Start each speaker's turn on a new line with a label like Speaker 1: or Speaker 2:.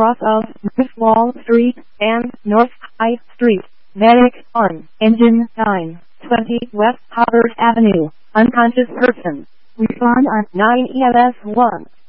Speaker 1: cross of North Wall Street and North High Street. Medic on engine 920 West Howard Avenue. Unconscious person. Respond on 9 EMS 1.